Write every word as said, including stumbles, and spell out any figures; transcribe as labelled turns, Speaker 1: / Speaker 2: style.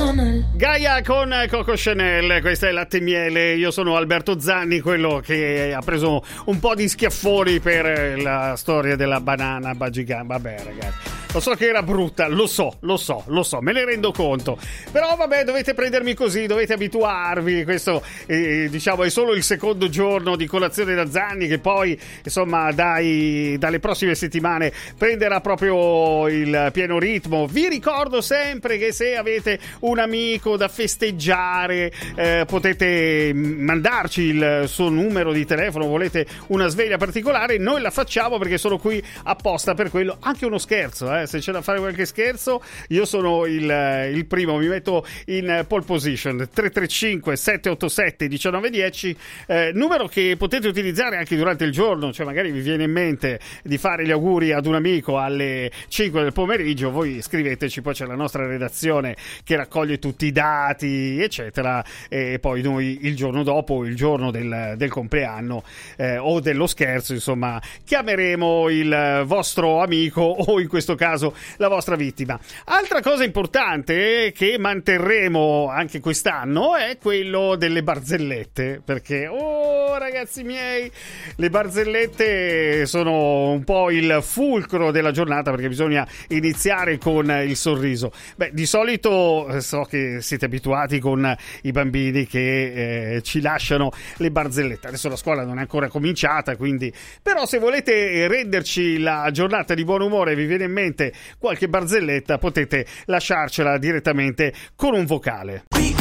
Speaker 1: Gaia con Coco Chanel, questa è Latte e Miele. Io sono Alberto Zanni, quello che ha preso un po' di schiaffoni per la storia della banana Bagigan. Vabbè ragazzi, lo so che era brutta, lo so, lo so, lo so, me ne rendo conto. Però vabbè, dovete prendermi così, dovete abituarvi. Questo eh, diciamo è solo il secondo giorno di colazione da Zanni, che poi insomma dai, dalle prossime settimane prenderà proprio il pieno ritmo. Vi ricordo sempre che se avete un amico da festeggiare eh, potete mandarci il suo numero di telefono, volete una sveglia particolare, noi la facciamo perché sono qui apposta per quello. Anche uno scherzo, eh, se c'è da fare qualche scherzo io sono il, il primo, mi metto in pole position. Tre tre cinque sette otto sette uno nove uno zero, eh, numero che potete utilizzare anche durante il giorno, cioè magari vi viene in mente di fare gli auguri ad un amico alle cinque del pomeriggio, voi scriveteci, poi c'è la nostra redazione che raccoglie tutti i dati eccetera, e poi noi il giorno dopo, il giorno del, del compleanno eh, o dello scherzo, insomma, chiameremo il vostro amico o in questo caso la vostra vittima. Altra cosa importante che manterremo anche quest'anno è quello delle barzellette, perché oh ragazzi miei, le barzellette sono un po' il fulcro della giornata, perché bisogna iniziare con il sorriso. Beh, di solito so che siete abituati con i bambini che eh, ci lasciano le barzellette. Adesso la scuola non è ancora cominciata, quindi però se volete renderci la giornata di buon umore e vi viene in mente qualche barzelletta, potete lasciarcela direttamente con un vocale.